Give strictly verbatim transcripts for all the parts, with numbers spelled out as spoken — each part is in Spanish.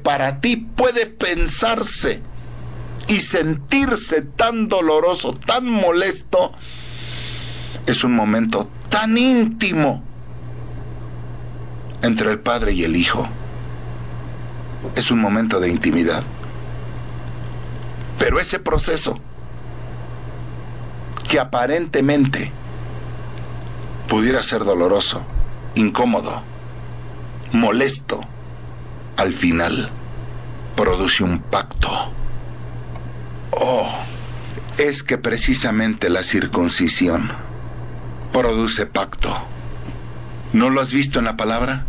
para ti puede pensarse y sentirse tan doloroso, tan molesto, es un momento tan íntimo entre el Padre y el Hijo. Es un momento de intimidad. Pero ese proceso, que aparentemente pudiera ser doloroso, incómodo, molesto, al final produce un pacto. Oh, es que precisamente la circuncisión produce pacto. ¿No lo has visto en la palabra?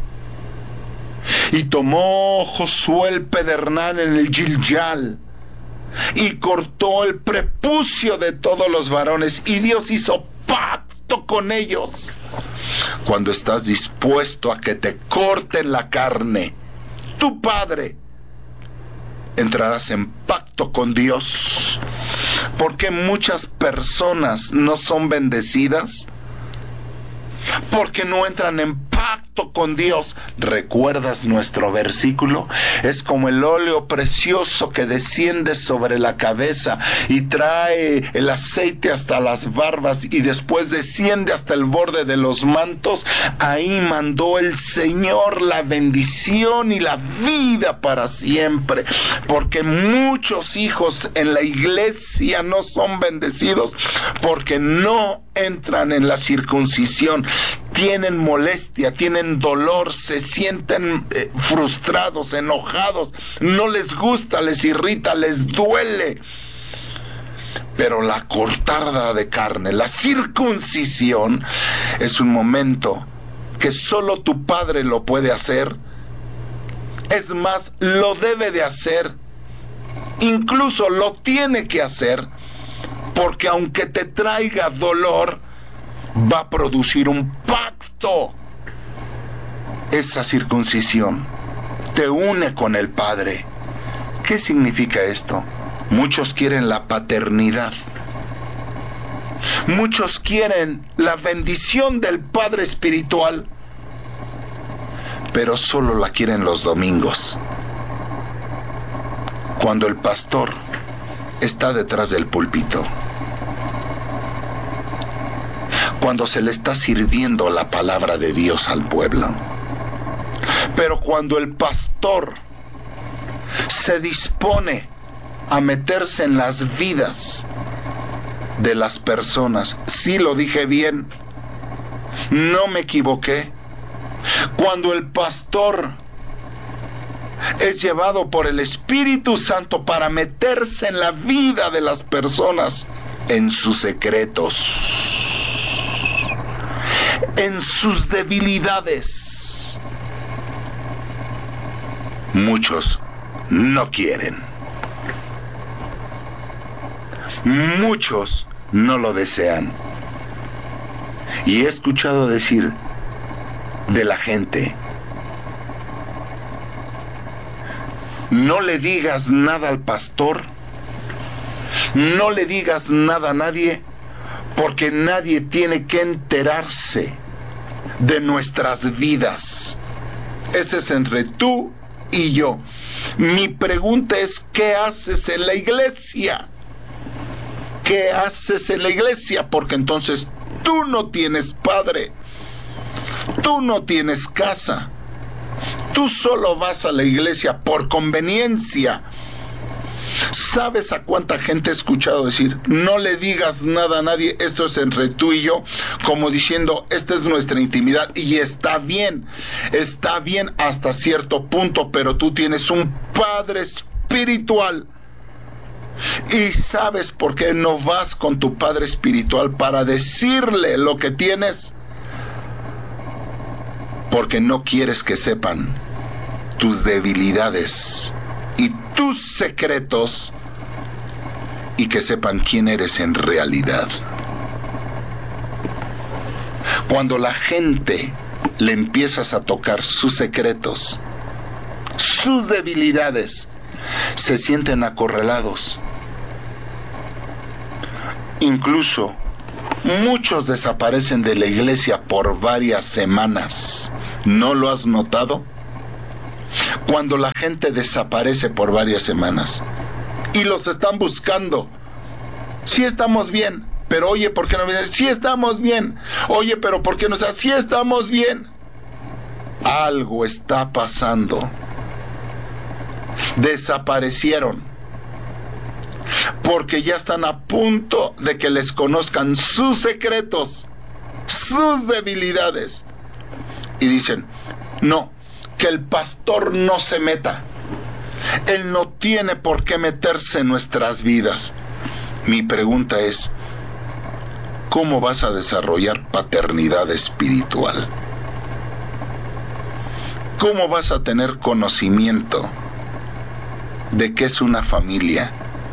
Y tomó Josué el pedernal en el Gilgal y cortó el prepucio de todos los varones, y Dios hizo pacto con ellos. Cuando estás dispuesto a que te corten la carne, tu Padre, entrarás en pacto con Dios. ¿Por qué muchas personas no son bendecidas? Porque no entran en pacto con Dios. ¿Recuerdas nuestro versículo? Es como el óleo precioso que desciende sobre la cabeza y trae el aceite hasta las barbas y después desciende hasta el borde de los mantos. Ahí mandó el Señor la bendición y la vida para siempre. Porque muchos hijos en la iglesia no son bendecidos porque no entran en la circuncisión. Tienen molestia, tienen dolor, se sienten eh, frustrados, enojados, no les gusta, les irrita, les duele. Pero la cortada de carne, la circuncisión, es un momento que solo tu Padre lo puede hacer. Es más, lo debe de hacer, incluso lo tiene que hacer, porque aunque te traiga dolor, va a producir un pacto. Esa circuncisión te une con el Padre. ¿Qué significa esto? Muchos quieren la paternidad. Muchos quieren la bendición del Padre espiritual, pero solo la quieren los domingos, cuando el pastor está detrás del púlpito, cuando se le está sirviendo la palabra de Dios al pueblo. Pero cuando el pastor se dispone a meterse en las vidas de las personas, sí lo dije bien, no me equivoqué, cuando el pastor es llevado por el Espíritu Santo para meterse en la vida de las personas, en sus secretos, en sus debilidades, muchos no quieren, muchos no lo desean. Y he escuchado decir de la gente: no le digas nada al pastor, no le digas nada a nadie, porque nadie tiene que enterarse de nuestras vidas. Ese es entre tú y yo. Mi pregunta es: ¿qué haces en la iglesia? ¿Qué haces en la iglesia? Porque entonces tú no tienes padre, tú no tienes casa, tú solo vas a la iglesia por conveniencia. ¿Sabes a cuánta gente he escuchado decir: no le digas nada a nadie, esto es entre tú y yo? Como diciendo, esta es nuestra intimidad, y está bien, está bien hasta cierto punto, pero tú tienes un padre espiritual. ¿Y sabes por qué no vas con tu padre espiritual para decirle lo que tienes? Porque no quieres que sepan tus debilidades y tus secretos, y que sepan quién eres en realidad. Cuando la gente le empiezas a tocar sus secretos, sus debilidades, se sienten acorralados. Incluso muchos desaparecen de la iglesia por varias semanas. ¿No lo has notado? cuando la gente desaparece por varias semanas y los están buscando. Sí estamos bien, pero oye, ¿por qué no vienes? Sí estamos bien. Oye, pero ¿por qué no estás? Sí estamos bien. Algo está pasando. Desaparecieron porque ya están a punto de que les conozcan sus secretos, sus debilidades, y dicen: no, que el pastor no se meta. Él no tiene por qué meterse en nuestras vidas. Mi pregunta es: ¿cómo vas a desarrollar paternidad espiritual? ¿Cómo vas a tener conocimiento de qué es una familia?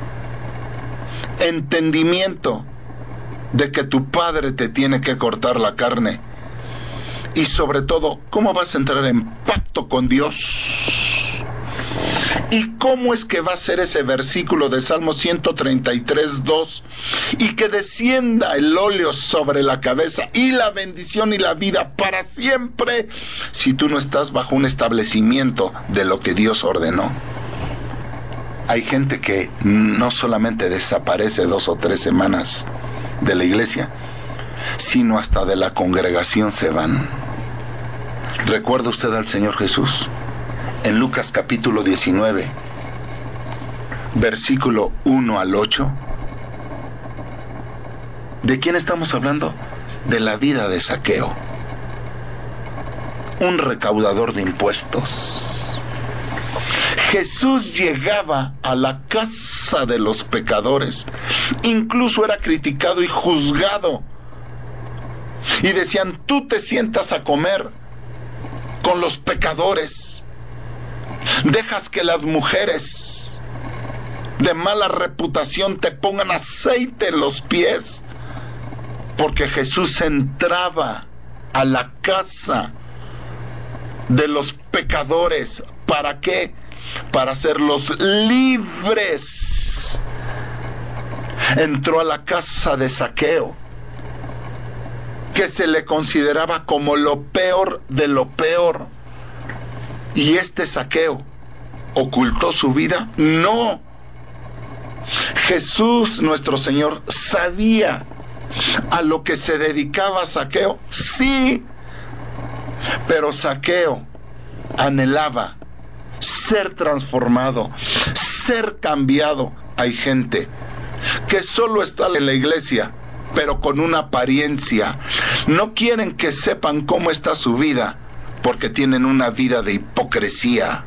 Entendimiento de que tu padre te tiene que cortar la carne. Y sobre todo, ¿cómo vas a entrar en pacto con Dios? ¿Y cómo es que va a ser ese versículo de Salmo ciento treinta y tres, dos? Y que descienda el óleo sobre la cabeza y la bendición y la vida para siempre, si tú no estás bajo un establecimiento de lo que Dios ordenó. Hay gente que no solamente desaparece dos o tres semanas de la iglesia, sino hasta de la congregación se van. ¿Recuerda usted al Señor Jesús? En Lucas capítulo diecinueve, versículo uno al ocho. ¿De quién estamos hablando? De la vida de Zaqueo, un recaudador de impuestos. Jesús llegaba a la casa de los pecadores, incluso era criticado y juzgado, y decían: tú te sientas a comer con los pecadores, dejas que las mujeres de mala reputación te pongan aceite en los pies, porque Jesús entraba a la casa de los pecadores. ¿Para qué? Para hacerlos libres. Entró a la casa de Zaqueo, que se le consideraba como lo peor de lo peor. ¿Y este Zaqueo ocultó su vida? No. Jesús, nuestro Señor, sabía a lo que se dedicaba Zaqueo. Sí. Pero Zaqueo anhelaba ser transformado, ser cambiado. Hay gente que solo está en la iglesia, pero con una apariencia. No quieren que sepan cómo está su vida, porque tienen una vida de hipocresía.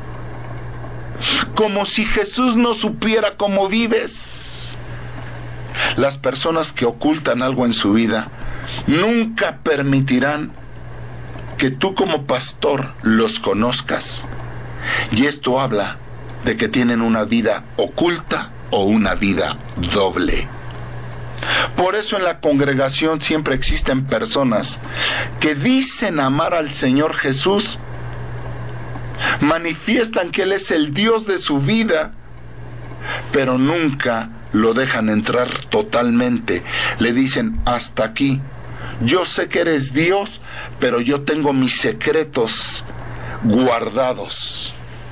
Como si Jesús no supiera cómo vives. Las personas que ocultan algo en su vida nunca permitirán que tú como pastor los conozcas. Y esto habla de que tienen una vida oculta o una vida doble. Por eso en la congregación siempre existen personas que dicen amar al Señor Jesús, manifiestan que Él es el Dios de su vida, pero nunca lo dejan entrar totalmente. Le dicen: hasta aquí. Yo sé que eres Dios, pero yo tengo mis secretos guardados.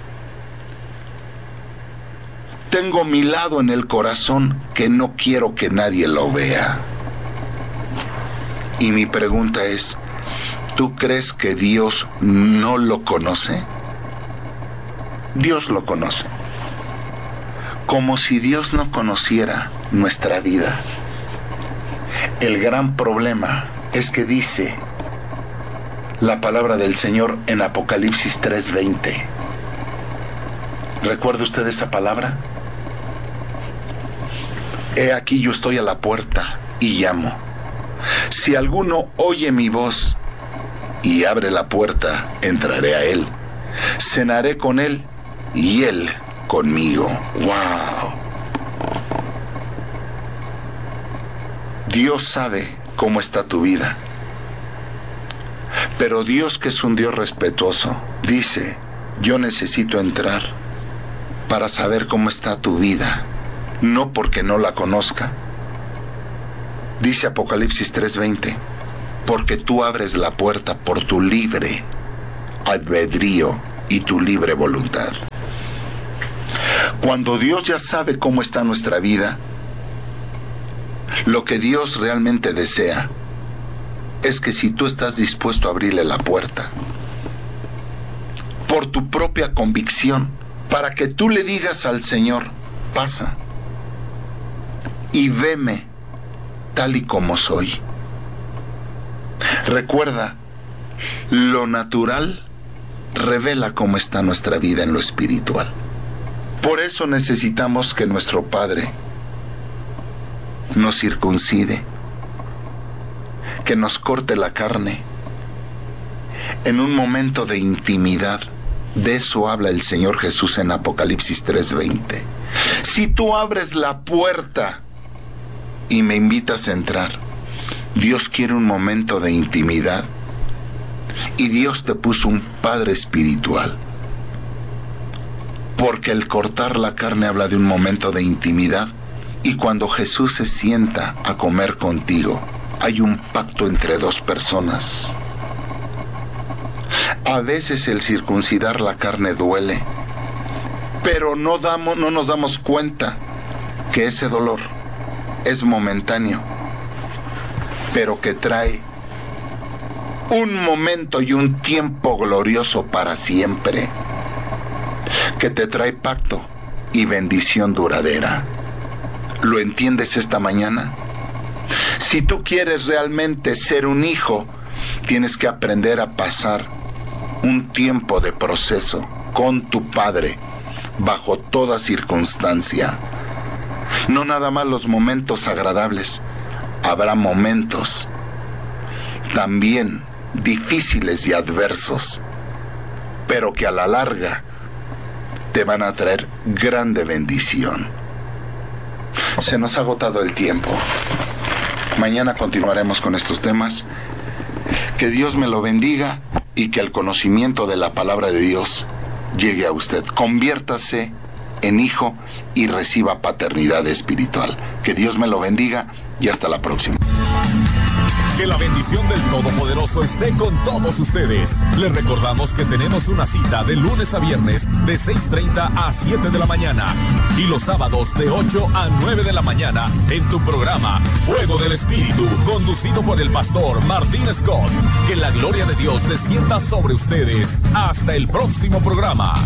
Tengo mi lado en el corazón que no quiero que nadie lo vea. Y mi pregunta es: ¿tú crees que Dios no lo conoce? Dios lo conoce. Como si Dios no conociera nuestra vida. El gran problema es que dice la palabra del Señor en Apocalipsis tres veinte. ¿Recuerda usted esa palabra? He aquí yo estoy a la puerta y llamo. Si alguno oye mi voz y abre la puerta, entraré a él. Cenaré con él y él conmigo. ¡Wow! Dios sabe cómo está tu vida. Pero Dios, que es un Dios respetuoso, dice: yo necesito entrar para saber cómo está tu vida. No porque no la conozca. Dice Apocalipsis tres veinte: porque tú abres la puerta por tu libre albedrío y tu libre voluntad. Cuando Dios ya sabe cómo está nuestra vida, lo que Dios realmente desea es que si tú estás dispuesto a abrirle la puerta, por tu propia convicción, para que tú le digas al Señor, pasa y veme tal y como soy. Recuerda, lo natural revela cómo está nuestra vida en lo espiritual. Por eso necesitamos que nuestro Padre nos circuncide, que nos corte la carne en un momento de intimidad. De eso habla el Señor Jesús en Apocalipsis tres veinte. Si tú abres la puerta y me invitas a entrar, Dios quiere un momento de intimidad, y Dios te puso un Padre espiritual, porque el cortar la carne habla de un momento de intimidad, y cuando Jesús se sienta a comer contigo, hay un pacto entre dos personas. A veces el circuncidar la carne duele, pero no damos, no nos damos cuenta que ese dolor es momentáneo, pero que trae un momento y un tiempo glorioso para siempre, que te trae pacto y bendición duradera. ¿Lo entiendes esta mañana? Si tú quieres realmente ser un hijo, tienes que aprender a pasar un tiempo de proceso con tu Padre bajo toda circunstancia. No nada más los momentos agradables, habrá momentos también difíciles y adversos, pero que a la larga te van a traer grande bendición. Se nos ha agotado el tiempo. Mañana continuaremos con estos temas. Que Dios me lo bendiga y que el conocimiento de la palabra de Dios llegue a usted. Conviértase en hijo y reciba paternidad espiritual. Que Dios me lo bendiga y hasta la próxima. Que la bendición del Todopoderoso esté con todos ustedes. Les recordamos que tenemos una cita de lunes a viernes de seis treinta a siete de la mañana y los sábados de ocho a nueve de la mañana en tu programa Fuego del Espíritu, conducido por el pastor Martín Scott. Que la gloria de Dios descienda sobre ustedes. Hasta el próximo programa.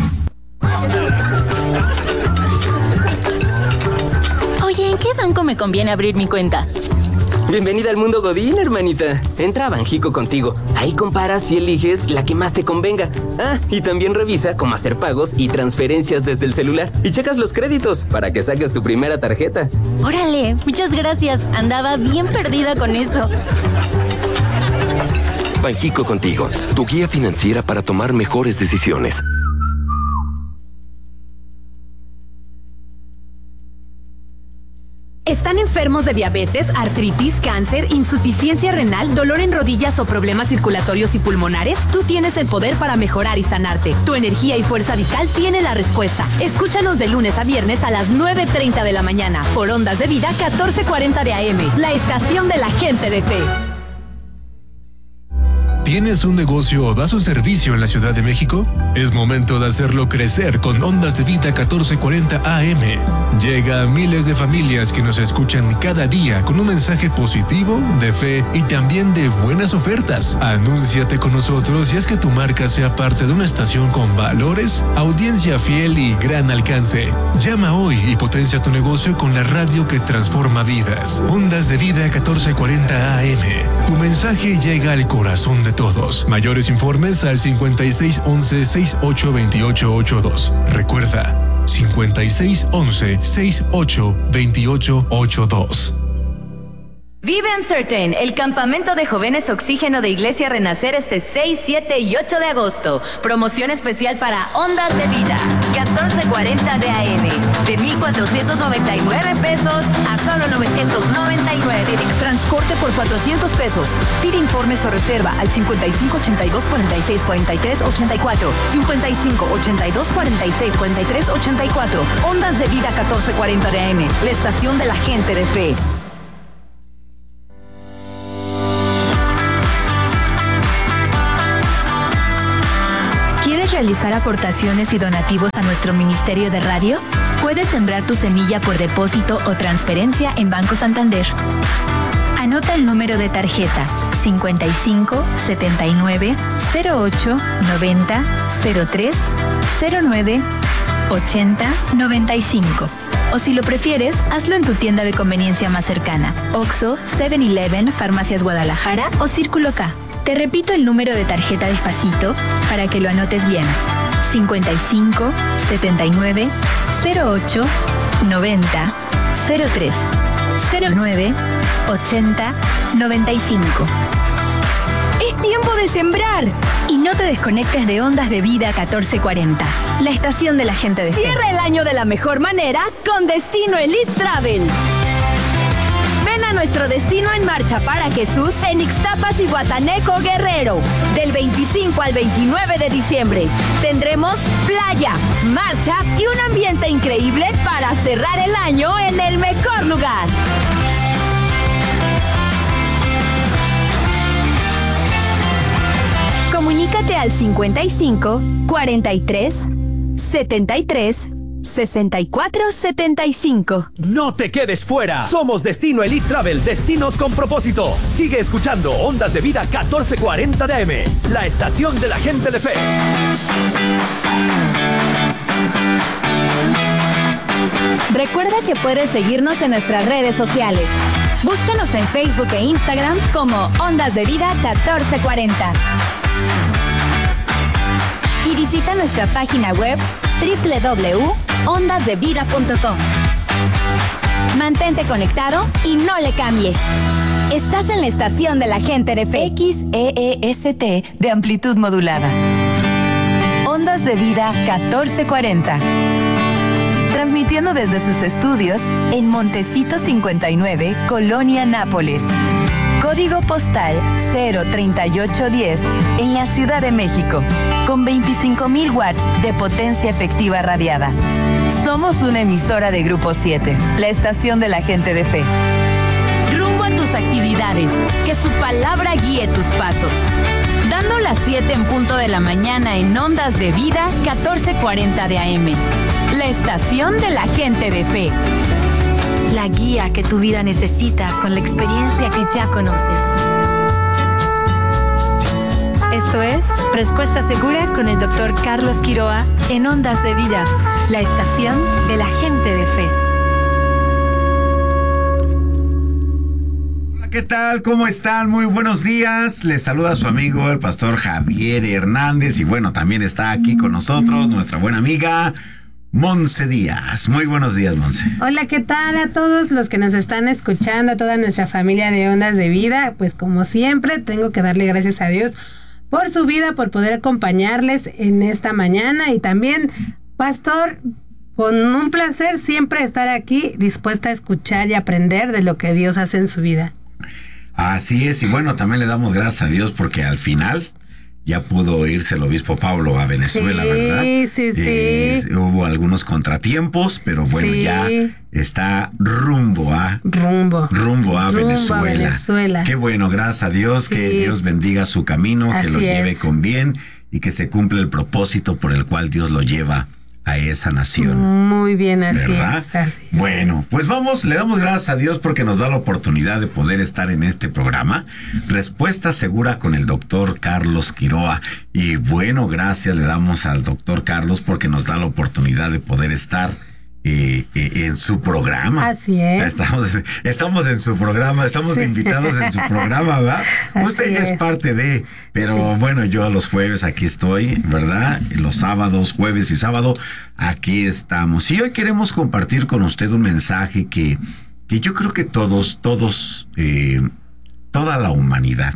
Oye, ¿en qué banco me conviene abrir mi cuenta? Bienvenida al mundo Godín, hermanita. Entra a Banjico Contigo. Ahí comparas y eliges la que más te convenga. Ah, y también revisa cómo hacer pagos y transferencias desde el celular. Y checas los créditos para que saques tu primera tarjeta. Órale, muchas gracias. Andaba bien perdida con eso. Banjico Contigo, tu guía financiera para tomar mejores decisiones. ¿Están enfermos de diabetes, artritis, cáncer, insuficiencia renal, dolor en rodillas o problemas circulatorios y pulmonares? Tú tienes el poder para mejorar y sanarte. Tu energía y fuerza vital tiene la respuesta. Escúchanos de lunes a viernes a las nueve treinta de la mañana por Ondas de Vida catorce cuarenta de A M, la estación de la gente de fe. ¿Tienes un negocio o das un servicio en la Ciudad de México? Es momento de hacerlo crecer con Ondas de Vida catorce cuarenta A M. Llega a miles de familias que nos escuchan cada día con un mensaje positivo, de fe y también de buenas ofertas. Anúnciate con nosotros y haz que tu marca sea parte de una estación con valores, audiencia fiel y gran alcance. Llama hoy y potencia tu negocio con la radio que transforma vidas. Ondas de Vida catorce cuarenta A M. Tu mensaje llega al corazón de todos. Mayores informes al cincuenta y seis once sesenta y ocho veintiocho ochenta y dos. Recuerda, cincuenta y seis once sesenta y ocho veintiocho ochenta y dos. Vive Uncertain, el campamento de jóvenes oxígeno de Iglesia Renacer este seis, siete y ocho de agosto. Promoción especial para Ondas de Vida, catorce cuarenta de A M. De mil cuatrocientos noventa y nueve pesos a solo novecientos noventa y nueve. Transporte por cuatrocientos pesos. Pide informes o reserva al cincuenta y cinco ochenta y dos cuarenta y seis cuarenta y tres ochenta y cuatro. cincuenta y cinco ochenta y dos cuarenta y seis cuarenta y tres ochenta y cuatro. Ondas de Vida catorce cuarenta de A M, la estación de la gente de fe. realizar aportaciones y donativos a nuestro Ministerio de Radio? Puedes sembrar tu semilla por depósito o transferencia en Banco Santander. Anota el número de tarjeta cincuenta y cinco, setenta y nueve, cero ocho, noventa, cero tres, cero nueve, ochenta, noventa y cinco. O si lo prefieres, hazlo en tu tienda de conveniencia más cercana. Oxxo, seven eleven, Farmacias Guadalajara o Círculo K. Te repito el número de tarjeta despacito para que lo anotes bien. cincuenta y cinco, setenta y nueve, cero ocho, noventa, cero tres, cero nueve, ochenta, noventa y cinco. ¡Es tiempo de sembrar! Y no te desconectes de Ondas de Vida catorce cuarenta, la estación de la gente de fe. Cierra el año de la mejor manera con Destino Elite Travel. Ven a nuestro Destino en Marcha para Jesús en Ixtapas y Guataneco, Guerrero. Del veinticinco al veintinueve de diciembre. Tendremos playa, marcha y un ambiente increíble para cerrar el año en el mejor lugar. Comunícate al cincuenta y cinco, cuarenta y tres, setenta y tres, sesenta y cuatro setenta y cinco. No te quedes fuera. Somos Destino Elite Travel, destinos con propósito. Sigue escuchando Ondas de Vida catorce cuarenta de A M, la estación de la gente de fe. Recuerda que puedes seguirnos en nuestras redes sociales. Búscanos en Facebook e Instagram como Ondas de Vida catorce cuarenta. Y visita nuestra página web doble u doble u doble u punto ondas de vida punto com. Mantente conectado y no le cambies. Estás en la estación de la gente de fe. X E E S T de amplitud modulada. Ondas de Vida catorce cuarenta. Transmitiendo desde sus estudios en Montecito cincuenta y nueve, Colonia Nápoles. Código postal cero treinta y ocho diez en la Ciudad de México, con veinticinco mil watts de potencia efectiva radiada. Somos una emisora de Grupo siete, la estación de la gente de fe. Rumbo a tus actividades, que su palabra guíe tus pasos. Dando las siete en punto de la mañana en Ondas de Vida catorce cuarenta de A M, la estación de la gente de fe. La guía que tu vida necesita con la experiencia que ya conoces. Esto es Respuesta Segura con el doctor Carlos Quiroa en Ondas de Vida, la estación de la gente de fe. Hola, ¿qué tal? ¿Cómo están? Muy buenos días. Les saluda su amigo el pastor Javier Hernández y bueno, también está aquí con nosotros nuestra buena amiga Monse Díaz. Muy buenos días, Monse. Hola, ¿qué tal a todos los que nos están escuchando, a toda nuestra familia de Ondas de Vida? Pues como siempre, tengo que darle gracias a Dios por su vida, por poder acompañarles en esta mañana y también, pastor, con un placer siempre estar aquí, dispuesta a escuchar y aprender de lo que Dios hace en su vida. Así es, y bueno, también le damos gracias a Dios porque al final ya pudo irse el obispo Pablo a Venezuela, sí, ¿verdad? Sí, sí, eh, sí. Hubo algunos contratiempos, pero bueno, sí, ya está rumbo a... Rumbo. Rumbo a, rumbo Venezuela. a Venezuela. Qué bueno, gracias a Dios, sí, que Dios bendiga su camino, así que lo lleve es. con bien y que se cumpla el propósito por el cual Dios lo lleva a esa nación. Muy bien, así ¿verdad? es, así es. Bueno, pues vamos, le damos gracias a Dios porque nos da la oportunidad de poder estar en este programa. Respuesta Segura con el doctor Carlos Quiroa. Y bueno, gracias le damos al doctor Carlos porque nos da la oportunidad de poder estar Eh, eh, en su programa. Así es. Estamos, estamos en su programa, estamos sí. invitados en su programa, ¿verdad? Así Usted ya es. es parte de, pero sí. bueno, yo los jueves aquí estoy, ¿verdad? Los sábados, jueves y sábado, aquí estamos. Y hoy queremos compartir con usted un mensaje que, que yo creo que todos, todos, eh, toda la humanidad,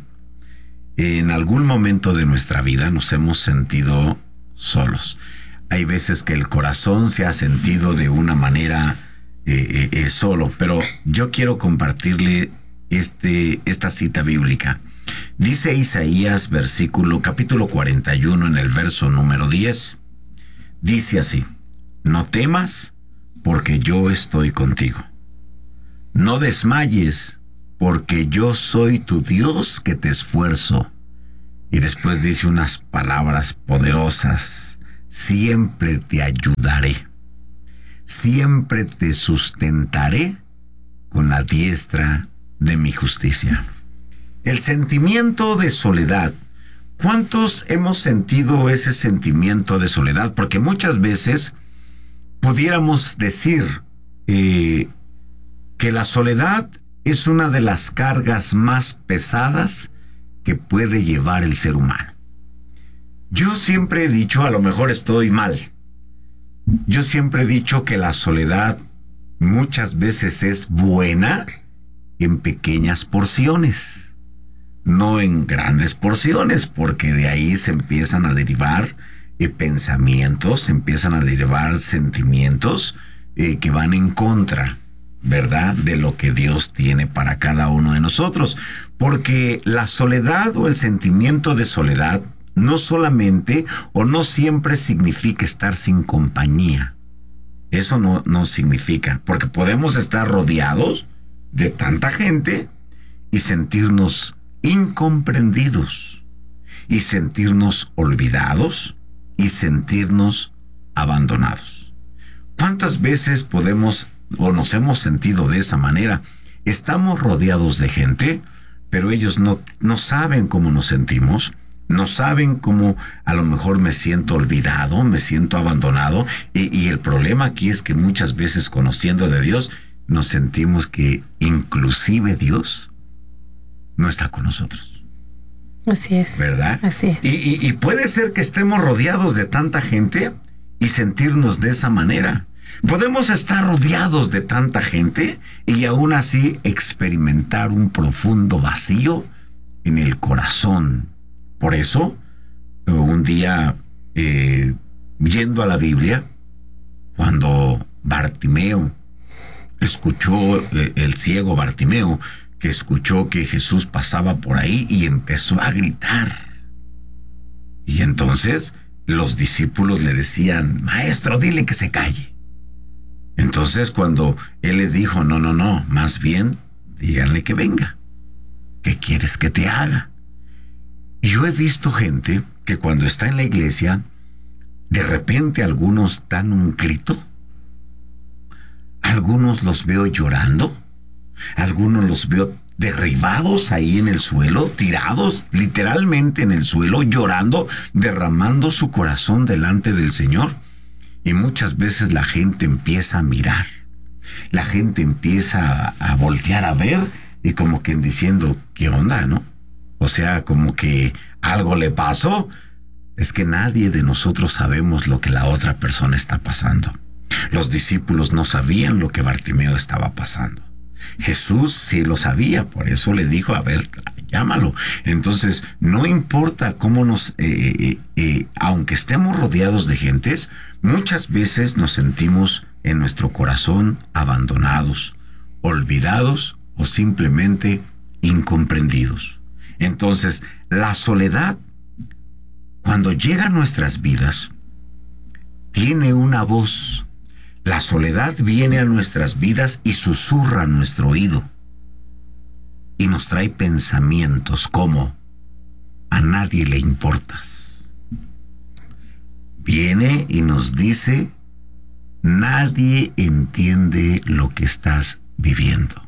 en algún momento de nuestra vida nos hemos sentido solos. Hay veces que el corazón se ha sentido de una manera eh, eh, solo, pero yo quiero compartirle este, esta cita bíblica. Dice Isaías, versículo, capítulo cuarenta y uno, en el verso número diez. Dice así: no temas, porque yo estoy contigo. No desmayes, porque yo soy tu Dios que te esfuerzo. Y después dice unas palabras poderosas. siempre te ayudaré, siempre te sustentaré con la diestra de mi justicia. El sentimiento de soledad. ¿Cuántos hemos sentido ese sentimiento de soledad? Porque muchas veces pudiéramos decir eh, que la soledad es una de las cargas más pesadas que puede llevar el ser humano. Yo siempre he dicho, a lo mejor estoy mal, yo siempre he dicho que la soledad muchas veces es buena en pequeñas porciones, no en grandes porciones, porque de ahí se empiezan a derivar eh, pensamientos, se empiezan a derivar sentimientos eh, que van en contra, ¿verdad?, de lo que Dios tiene para cada uno de nosotros. Porque la soledad o el sentimiento de soledad no solamente o no siempre significa estar sin compañía. Eso no, no significa, porque podemos estar rodeados de tanta gente y sentirnos incomprendidos, y sentirnos olvidados, y sentirnos abandonados. ¿Cuántas veces podemos o nos hemos sentido de esa manera? Estamos rodeados de gente, pero ellos no, no saben cómo nos sentimos, no saben cómo a lo mejor me siento olvidado, me siento abandonado, y, y el problema aquí es que muchas veces, conociendo de Dios, nos sentimos que inclusive Dios no está con nosotros. Así es. ¿Verdad? Así es. Y, y, y puede ser que estemos rodeados de tanta gente y sentirnos de esa manera. Podemos estar rodeados de tanta gente y aún así experimentar un profundo vacío en el corazón. Por eso, un día, eh, yendo a la Biblia, cuando Bartimeo escuchó, eh, el ciego Bartimeo, que escuchó que Jesús pasaba por ahí y empezó a gritar. Y entonces los discípulos le decían: maestro, dile que se calle. Entonces cuando él le dijo: no, no, no, más bien díganle que venga. ¿Qué quieres que te haga? Y yo he visto gente que cuando está en la iglesia, de repente algunos dan un grito, algunos los veo llorando, algunos los veo derribados ahí en el suelo, tirados literalmente en el suelo, llorando, derramando su corazón delante del Señor. Y muchas veces la gente empieza a mirar, la gente empieza a, a voltear a ver, y como que diciendo: ¿qué onda, no? O sea, como que algo le pasó. Es que nadie de nosotros sabemos lo que la otra persona está pasando. Los discípulos no sabían lo que Bartimeo estaba pasando. Jesús sí lo sabía, por eso le dijo: a ver, llámalo. Entonces, no importa cómo nos... Eh, eh, eh, aunque estemos rodeados de gentes, muchas veces nos sentimos en nuestro corazón abandonados, olvidados o simplemente incomprendidos. Entonces, la soledad, cuando llega a nuestras vidas, tiene una voz. La soledad viene a nuestras vidas y susurra a nuestro oído. Y nos trae pensamientos como: a nadie le importas. Viene y nos dice: nadie entiende lo que estás viviendo.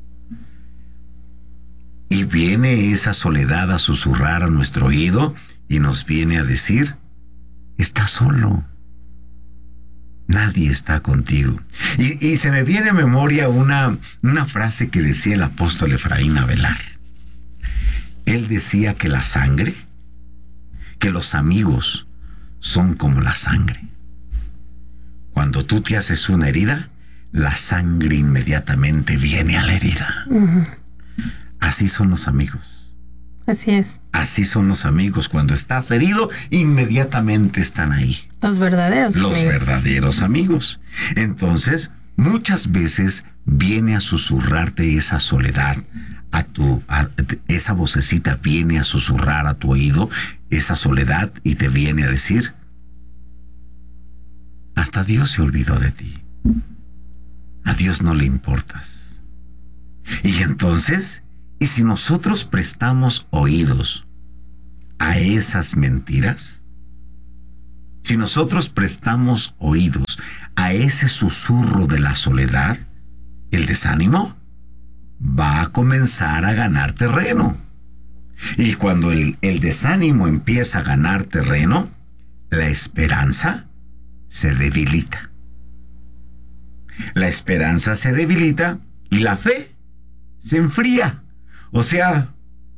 Y viene esa soledad a susurrar a nuestro oído y nos viene a decir: estás solo. Nadie está contigo. Y, y se me viene a memoria una, una frase que decía el apóstol Efraín Avelar. Él decía que la sangre, que los amigos son como la sangre. Cuando tú te haces una herida, la sangre inmediatamente viene a la herida. Uh-huh. Así son los amigos. Así es. Así son los amigos. Cuando estás herido, inmediatamente están ahí. Los verdaderos Los amigos. verdaderos amigos. Entonces, muchas veces viene a susurrarte esa soledad, a tu, a, esa vocecita viene a susurrar a tu oído esa soledad y te viene a decir: hasta Dios se olvidó de ti. A Dios no le importas. Y entonces, ¿y si nosotros prestamos oídos a esas mentiras? si nosotros prestamos oídos a ese susurro de la soledad, el desánimo va a comenzar a ganar terreno. Y cuando el, el desánimo empieza a ganar terreno, la esperanza se debilita. La esperanza se debilita y la fe se enfría. O sea,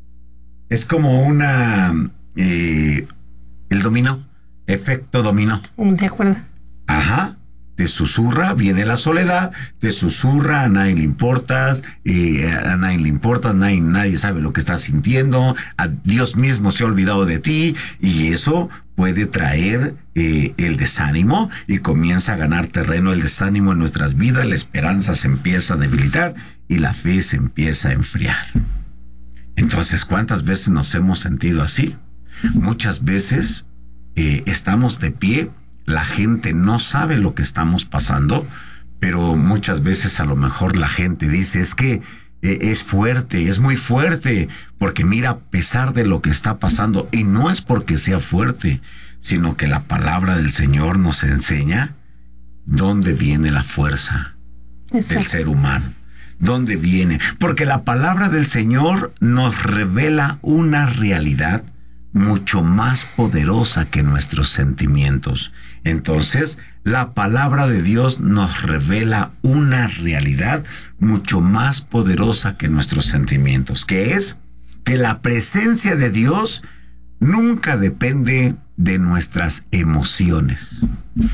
es como una... Eh, el dominó, efecto dominó. De acuerdo. Ajá. Te susurra, viene la soledad, te susurra, a nadie le importas, eh, a nadie le importas, nadie, nadie sabe lo que estás sintiendo, a Dios mismo se ha olvidado de ti, y eso puede traer eh, el desánimo, y comienza a ganar terreno el desánimo en nuestras vidas, la esperanza se empieza a debilitar y la fe se empieza a enfriar. Entonces, ¿cuántas veces nos hemos sentido así? Muchas veces eh, estamos de pie. La gente no sabe lo que estamos pasando, pero muchas veces a lo mejor la gente dice, es que eh, es fuerte, es muy fuerte, porque mira, a pesar de lo que está pasando, y no es porque sea fuerte, sino que la palabra del Señor nos enseña dónde viene la fuerza Exacto. del ser humano. ¿Dónde viene? Porque la palabra del Señor nos revela una realidad mucho más poderosa que nuestros sentimientos. Entonces, la palabra de Dios nos revela una realidad mucho más poderosa que nuestros sentimientos, que es que la presencia de Dios nunca depende de nuestras emociones.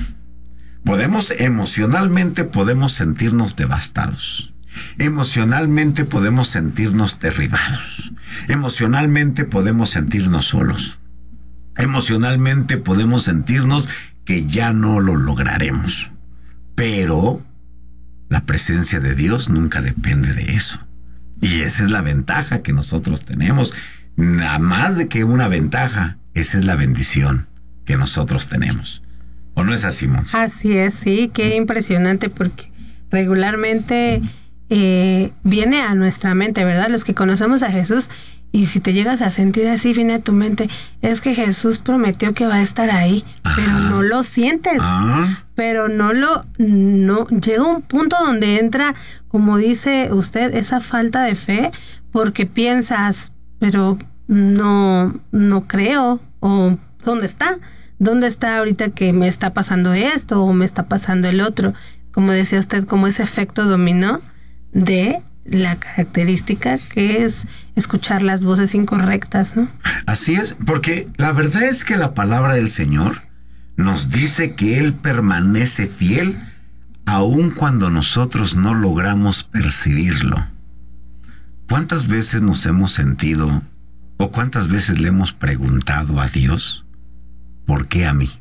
Podemos, emocionalmente podemos sentirnos devastados. Emocionalmente podemos sentirnos derribados. Emocionalmente podemos sentirnos solos. Emocionalmente podemos sentirnos que ya no lo lograremos. Pero la presencia de Dios nunca depende de eso. Y esa es la ventaja que nosotros tenemos. Nada más de que una ventaja, esa es la bendición que nosotros tenemos. ¿O no es así, Mons? Así es, sí, qué impresionante, porque regularmente eh, viene a nuestra mente, ¿verdad? Los que conocemos a Jesús, y si te llegas a sentir así, viene a tu mente, es que Jesús prometió que va a estar ahí, ah. pero no lo sientes, ah. pero no lo, no, llega un punto donde entra, como dice usted, esa falta de fe, porque piensas, pero no, no creo, o ¿dónde está? ¿Dónde está ahorita que me está pasando esto o me está pasando el otro? Como decía usted, como ese efecto dominó de la característica que es escuchar las voces incorrectas, ¿no? Así es, porque la verdad es que la palabra del Señor nos dice que Él permanece fiel aun cuando nosotros no logramos percibirlo. ¿Cuántas veces nos hemos sentido o cuántas veces le hemos preguntado a Dios, ¿por qué a mí?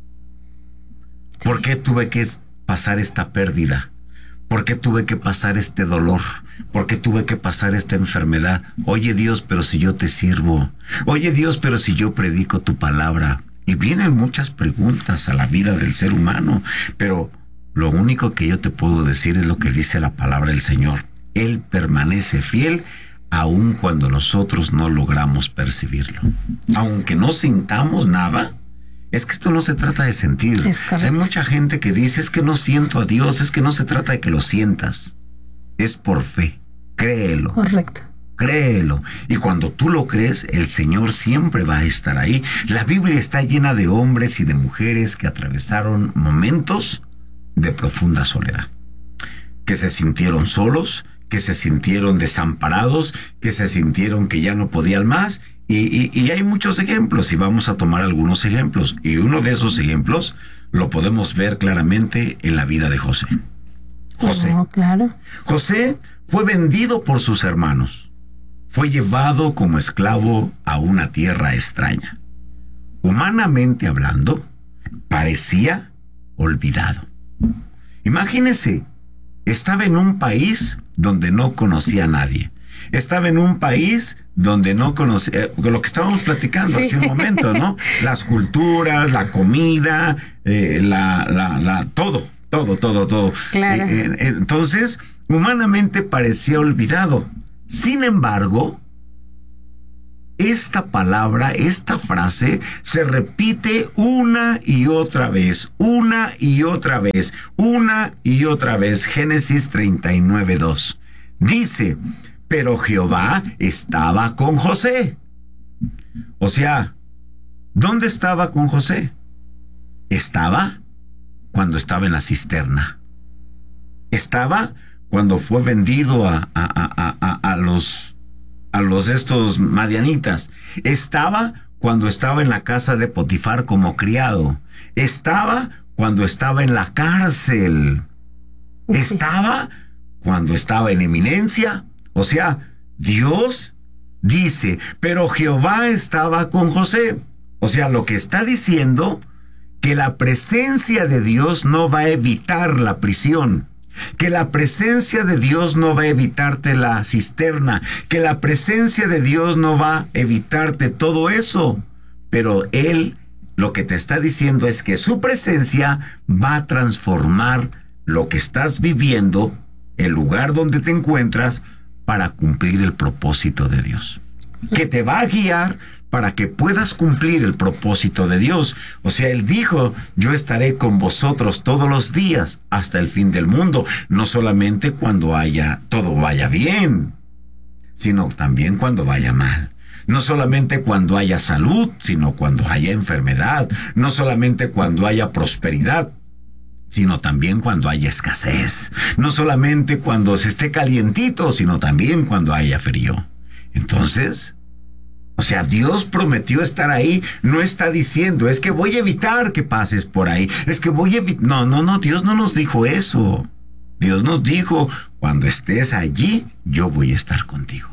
¿Por qué tuve que pasar esta pérdida? ¿Por qué tuve que pasar este dolor? ¿Por qué tuve que pasar esta enfermedad? Oye Dios, pero si yo te sirvo. Oye Dios, pero si yo predico tu palabra. Y vienen muchas preguntas a la vida del ser humano, pero lo único que yo te puedo decir es lo que dice la palabra del Señor. Él permanece fiel aun cuando nosotros no logramos percibirlo. Aunque no sintamos nada. Es que esto no se trata de sentir. Hay mucha gente que dice, es que no siento a Dios, es que no se trata de que lo sientas. Es por fe. Créelo. Correcto. Créelo. Y cuando tú lo crees, el Señor siempre va a estar ahí. La Biblia está llena de hombres y de mujeres que atravesaron momentos de profunda soledad. Que se sintieron solos, que se sintieron desamparados, que se sintieron que ya no podían más. Y, y, y hay muchos ejemplos, y vamos a tomar algunos ejemplos. Y uno de esos ejemplos lo podemos ver claramente en la vida de José. José. Oh, claro. José fue vendido por sus hermanos. Fue llevado como esclavo a una tierra extraña. Humanamente hablando, parecía olvidado. Imagínense, estaba en un país donde no conocía a nadie. Estaba en un país donde no conocía, lo que estábamos platicando sí. hace un momento, ¿no? Las culturas, la comida, eh, la, la, la, todo, todo, todo, todo. Claro. Eh, eh, entonces, humanamente parecía olvidado. Sin embargo, esta palabra, esta frase, se repite una y otra vez, una y otra vez, una y otra vez. Génesis treinta y nueve, dos. Dice, pero Jehová estaba con José. O sea, ¿dónde estaba con José? Estaba cuando estaba en la cisterna. Estaba cuando fue vendido a, a, a, a, a los a los estos madianitas. Estaba cuando estaba en la casa de Potifar como criado. Estaba cuando estaba en la cárcel. Estaba cuando estaba en eminencia. O sea, Dios dice, pero Jehová estaba con José. O sea, lo que está diciendo, que la presencia de Dios no va a evitar la prisión, que la presencia de Dios no va a evitarte la cisterna, que la presencia de Dios no va a evitarte todo eso, pero Él lo que te está diciendo es que su presencia va a transformar lo que estás viviendo, el lugar donde te encuentras, para cumplir el propósito de Dios, que te va a guiar para que puedas cumplir el propósito de Dios. O sea, Él dijo, yo estaré con vosotros todos los días hasta el fin del mundo, no solamente cuando haya todo vaya bien, sino también cuando vaya mal. No solamente cuando haya salud, sino cuando haya enfermedad. No solamente cuando haya prosperidad, sino también cuando haya escasez. No solamente cuando se esté calientito, sino también cuando haya frío. Entonces, o sea, Dios prometió estar ahí. No está diciendo, es que voy a evitar que pases por ahí. Es que voy a evitar... No, no, no, Dios no nos dijo eso. Dios nos dijo, cuando estés allí, yo voy a estar contigo.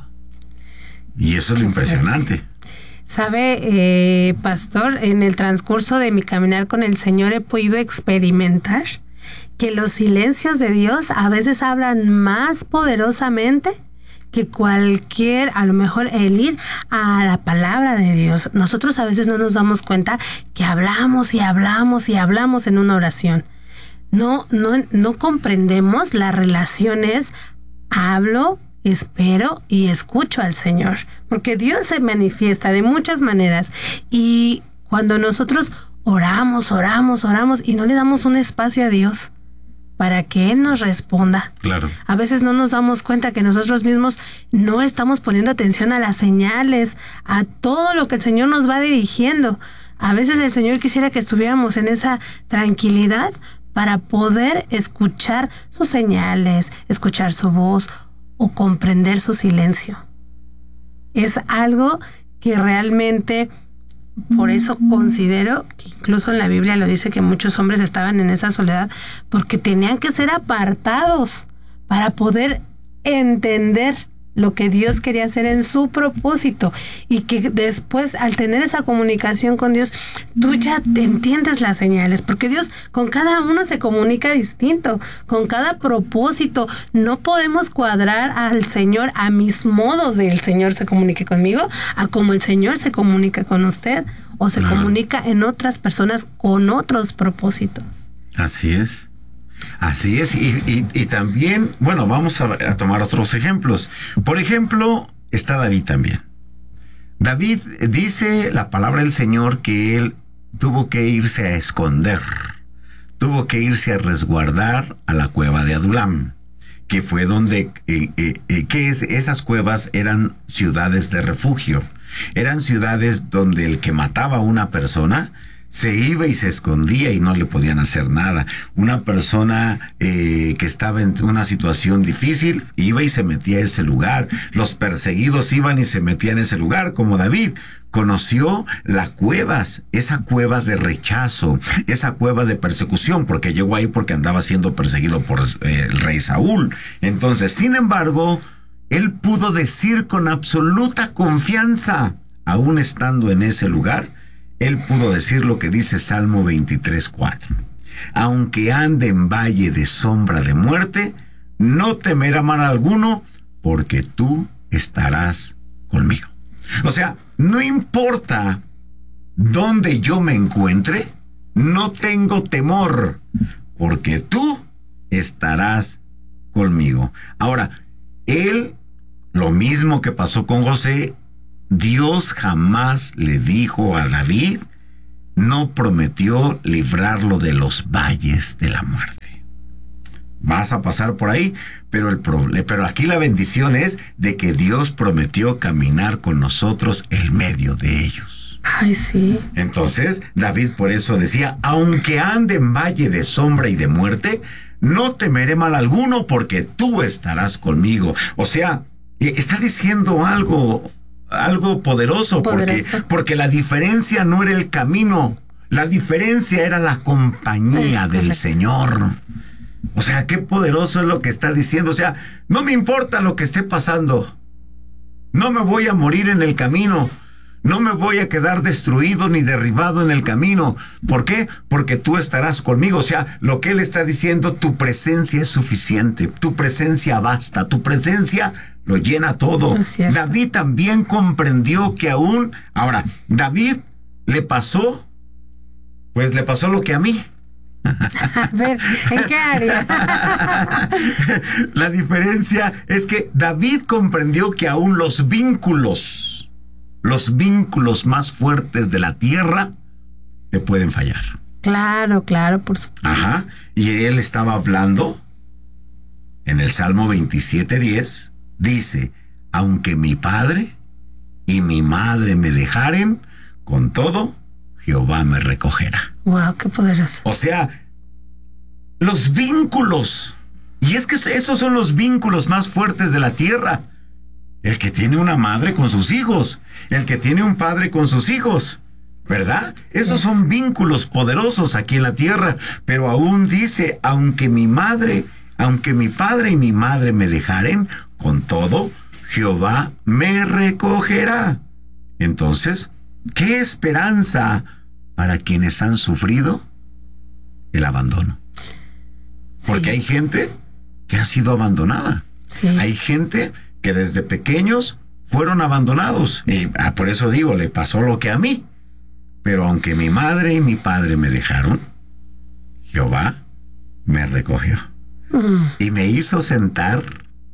Y eso es lo impresionante. Sabe, eh, pastor, en el transcurso de mi caminar con el Señor he podido experimentar que los silencios de Dios a veces hablan más poderosamente que cualquier, a lo mejor el ir a la palabra de Dios. Nosotros a veces no nos damos cuenta que hablamos y hablamos y hablamos en una oración. No, no, no comprendemos las relaciones, hablo, espero y escucho al Señor, porque Dios se manifiesta de muchas maneras, y cuando nosotros oramos, oramos, oramos y no le damos un espacio a Dios para que Él nos responda, claro, a veces no nos damos cuenta que nosotros mismos no estamos poniendo atención a las señales, a todo lo que el Señor nos va dirigiendo. A veces el Señor quisiera que estuviéramos en esa tranquilidad para poder escuchar sus señales, escuchar su voz o comprender su silencio. Es algo que realmente, por eso considero que incluso en la Biblia lo dice, que muchos hombres estaban en esa soledad porque tenían que ser apartados para poder entender lo que Dios quería hacer en su propósito, y que después, al tener esa comunicación con Dios, tú ya te entiendes las señales, porque Dios con cada uno se comunica distinto, con cada propósito. No podemos cuadrar al Señor a mis modos de el Señor se comunique conmigo, a como el Señor se comunica con usted, o se claro. comunica en otras personas con otros propósitos. Así es. Así es, y, y, y también, bueno, vamos a, a tomar otros ejemplos. Por ejemplo, está David también. David dice la palabra del Señor que él tuvo que irse a esconder, tuvo que irse a resguardar a la cueva de Adulam, que fue donde, eh, eh, eh, que es, esas cuevas eran ciudades de refugio, eran ciudades donde el que mataba a una persona se iba y se escondía y no le podían hacer nada. Una persona eh, que estaba en una situación difícil iba y se metía a ese lugar. Los perseguidos iban y se metían en ese lugar, como David. Conoció las cuevas, esa cueva de rechazo, esa cueva de persecución, porque llegó ahí porque andaba siendo perseguido por eh, el rey Saúl. Entonces, sin embargo, él pudo decir con absoluta confianza, aún estando en ese lugar, él pudo decir lo que dice Salmo veintitrés, cuatro. Aunque ande en valle de sombra de muerte, no temerá mal alguno, porque tú estarás conmigo. O sea, no importa dónde yo me encuentre, no tengo temor, porque tú estarás conmigo. Ahora, él, lo mismo que pasó con José, Dios jamás le dijo a David, no prometió librarlo de los valles de la muerte. Vas a pasar por ahí, pero, el proble- pero aquí la bendición es de que Dios prometió caminar con nosotros en medio de ellos. Ay, sí. Entonces, David por eso decía, aunque ande en valle de sombra y de muerte, no temeré mal alguno porque tú estarás conmigo. O sea, está diciendo algo... algo poderoso, Poderoso. porque porque la diferencia no era el camino, la diferencia era la compañía Es del correcto. Señor. O sea, qué poderoso es lo que está diciendo. O sea, no me importa lo que esté pasando, no me voy a morir en el camino, no me voy a quedar destruido ni derribado en el camino. ¿Por qué? Porque tú estarás conmigo. O sea, lo que él está diciendo, tu presencia es suficiente, tu presencia basta, tu presencia lo llena todo. Es cierto. David también comprendió que aún... Ahora, David le pasó, pues le pasó lo que a mí. A ver, ¿en qué área? La diferencia es que David comprendió que aún los vínculos, los vínculos más fuertes de la tierra, te pueden fallar. Claro, claro, por supuesto. Ajá. Y él estaba hablando en el Salmo veintisiete diez, dice, aunque mi padre y mi madre me dejaren, con todo, Jehová me recogerá. Wow, qué poderoso. O sea, los vínculos, y es que esos son los vínculos más fuertes de la tierra. El que tiene una madre con sus hijos, el que tiene un padre con sus hijos, ¿verdad? Esos son vínculos poderosos aquí en la tierra, pero aún dice, aunque mi madre, aunque mi padre y mi madre me dejaren, con todo, Jehová me recogerá. Entonces, ¿qué esperanza para quienes han sufrido el abandono? Sí. Porque hay gente que ha sido abandonada. Sí. Hay gente que desde pequeños fueron abandonados. Y ah, por eso digo, le pasó lo que a mí. Pero aunque mi madre y mi padre me dejaron, Jehová me recogió. Mm. Y me hizo sentar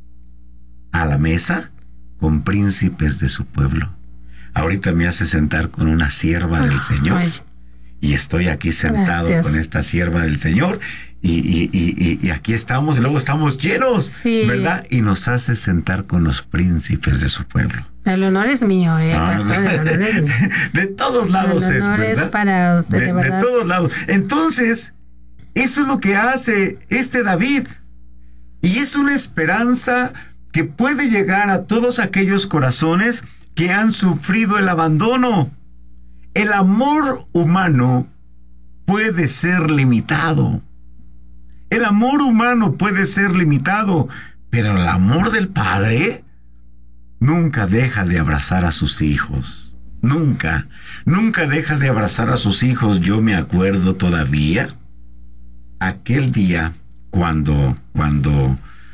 a la mesa con príncipes de su pueblo. Ahorita me hace sentar con una sierva del Señor. Ay. Y estoy aquí sentado Gracias. Con esta sierva del Señor. Y, y, y, y aquí estamos, y luego estamos llenos, sí. ¿verdad? Y nos hace sentar con los príncipes de su pueblo. El honor es mío, eh, ah, pastor, el honor es mío. De todos lados el honor es, ¿verdad? Es para usted, de, de, verdad. De todos lados. Entonces, eso es lo que hace este David. Y es una esperanza que puede llegar a todos aquellos corazones que han sufrido el abandono. El amor humano puede ser limitado. El amor humano puede ser limitado, pero el amor del Padre nunca deja de abrazar a sus hijos. Nunca, nunca deja de abrazar a sus hijos. Yo me acuerdo todavía aquel día cuando, cuando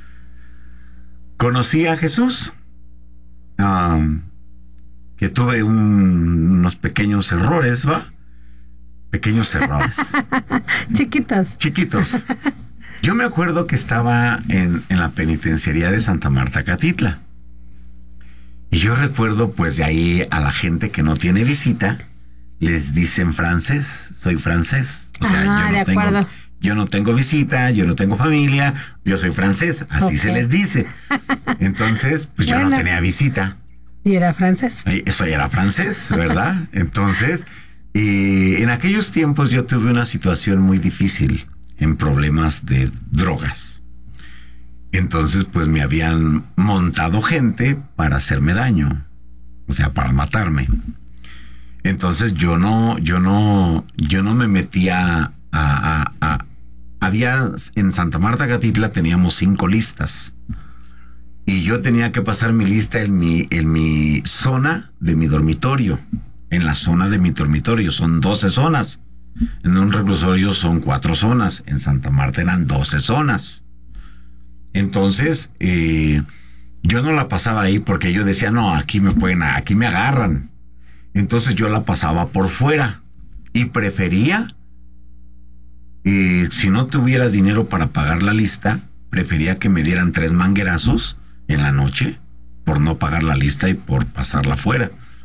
conocí a Jesús. Um, que tuve un, unos pequeños errores, ¿va? Pequeños errores. Chiquitos. Chiquitos. Yo me acuerdo que estaba en, en la penitenciaría de Santa Marta, Catitla. Y yo recuerdo, pues, de ahí a la gente que no tiene visita, les dicen francés, soy francés. O sea, ah, yo no de tengo, acuerdo. yo no tengo visita, yo no tengo familia, yo soy francés, así okay. se les dice. Entonces, pues bueno. Yo no tenía visita. ¿Y era francés? Eso ya era francés, ¿verdad? Entonces, eh, en aquellos tiempos yo tuve una situación muy difícil en problemas de drogas. Entonces, pues me habían montado gente para hacerme daño, o sea, para matarme. Entonces yo no, yo no, yo no me metía a, a, a había en Santa Marta, Catitla teníamos cinco listas. Y yo tenía que pasar mi lista en mi, en mi zona de mi dormitorio. En la zona de mi dormitorio. Son doce zonas. En un reclusorio son cuatro zonas. En Santa Marta eran doce zonas. Entonces, eh, yo no la pasaba ahí porque yo decía, no, aquí me pueden, aquí me agarran. Entonces yo la pasaba por fuera. Y prefería, eh, si no tuviera dinero para pagar la lista, prefería que me dieran tres manguerazos en la noche por no pagar la lista y por pasarla fuera.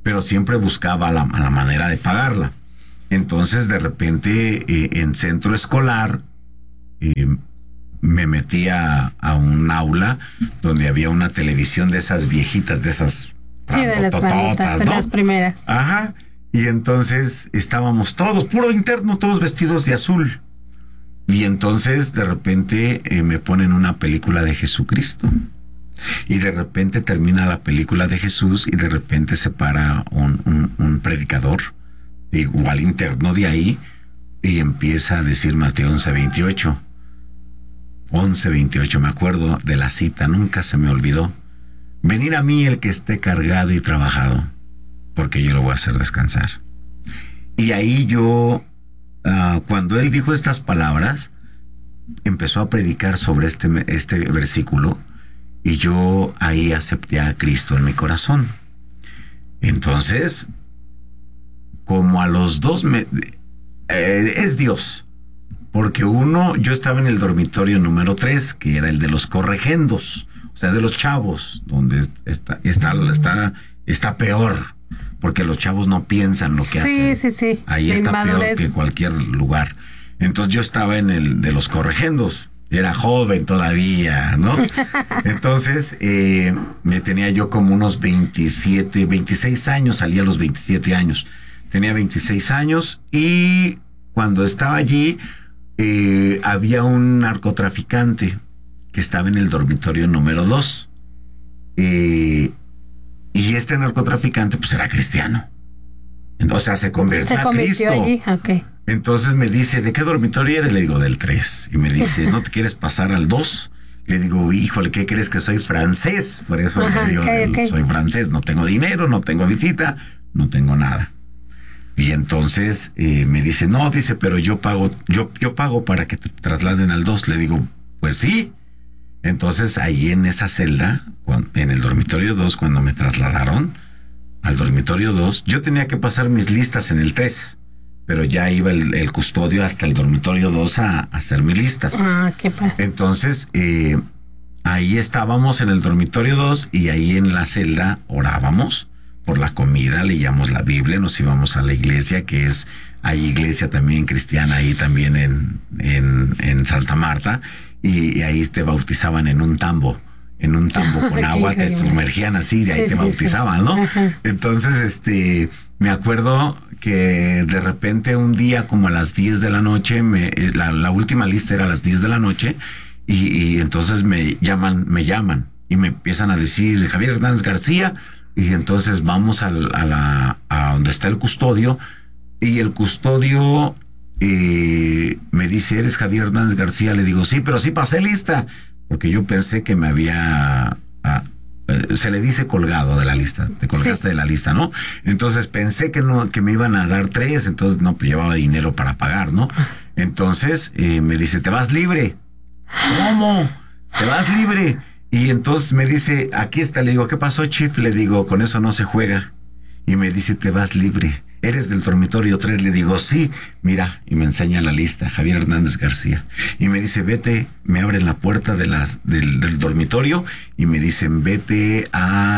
pero siempre buscaba la, la manera de pagarla. Entonces, de repente, eh, en centro escolar, eh, me metí a, a un aula donde había una televisión de esas viejitas, de esas... Sí, de las bonitas, de ¿no? las primeras. Ajá. Y entonces estábamos todos, puro interno, todos vestidos de azul. Y entonces, de repente, eh, me ponen una película de Jesucristo. Y de repente termina la película de Jesús y de repente se para un, un, un predicador, igual interno de ahí, y empieza a decir Mateo once veintiocho. once veintiocho, me acuerdo de la cita, nunca se me olvidó. Venid a mí el que esté cargado y trabajado, porque yo lo voy a hacer descansar. Y ahí yo, uh, cuando él dijo estas palabras, empezó a predicar sobre este, este versículo, y yo ahí acepté a Cristo en mi corazón. Entonces, como a los dos me, eh, es Dios, porque uno, yo estaba en el dormitorio número tres, que era el de los corregendos, o sea, de los chavos, donde está, está, está, está peor, porque los chavos no piensan lo que sí, hacen. Sí, sí, sí. Ahí está peor que cualquier lugar. Entonces yo estaba en el de los corregendos, era joven todavía, ¿no? Entonces, eh, me tenía yo como unos veintisiete, veintiséis años, salí a los veintisiete años. Tenía veintiséis años y cuando estaba allí, eh, había un narcotraficante que estaba en el dormitorio número dos. Eh, y este narcotraficante, pues, era cristiano. O sea, se convirtió se a convirtió Cristo. allí, ok. Entonces me dice, ¿de qué dormitorio eres? Le digo, del tres. Y me dice, ¿no te quieres pasar al dos? Le digo, híjole, ¿qué crees que soy francés? Por eso Ajá, le digo, okay, okay. soy francés, no tengo dinero, no tengo visita, no tengo nada. Y entonces eh, me dice, no, dice, pero yo pago, yo, yo pago para que te trasladen al dos. Le digo, pues sí. Entonces ahí en esa celda, cuando, en el dormitorio dos, cuando me trasladaron al dormitorio dos, yo tenía que pasar mis listas en el tres, pero ya iba el, el custodio hasta el dormitorio dos a, a hacer mis listas. Ah, qué padre. Entonces, eh, ahí estábamos en el dormitorio dos y ahí en la celda orábamos por la comida, leíamos la Biblia, nos íbamos a la iglesia, que es, hay iglesia también cristiana ahí también en, en, en Santa Marta, y, y ahí te bautizaban en un tambo. En un tambo con agua, te sumergían así, de ahí sí, te sí, bautizaban, sí. ¿no? Ajá. Entonces, este, me acuerdo que de repente un día como a las diez de la noche, me, la, la última lista era a las diez de la noche, y, y entonces me llaman, me llaman, y me empiezan a decir, Javier Hernández García, y entonces vamos a, a, la, a donde está el custodio, y el custodio eh, me dice, ¿eres Javier Hernández García? Le digo, sí, pero sí pasé lista. Porque yo pensé que me había... Ah, eh, se le dice colgado de la lista, te colgaste sí. de la lista, ¿no? Entonces pensé que no que me iban a dar tres, entonces no, pues llevaba dinero para pagar, ¿no? Entonces eh, me dice, ¿te vas libre? ¿Cómo? ¿Te vas libre? Y entonces me dice, aquí está, le digo, ¿qué pasó, Chief? Le digo, con eso no se juega. Y me dice, ¿te vas libre? ¿Eres del dormitorio tres? Le digo, sí. Mira, y me enseña la lista, Javier Hernández García. Y me dice, vete, me abren la puerta de la, del, del dormitorio y me dicen, vete